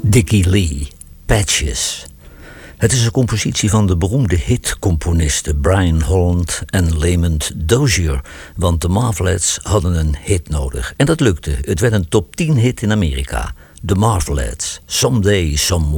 Dickie Lee, Patches. Het is een compositie van de beroemde hitcomponisten Brian Holland en Lamont Dozier. Want de Marvelettes hadden een hit nodig. En dat lukte. Het werd een top 10 hit in Amerika. De Marvelettes, Someday, Somewhere.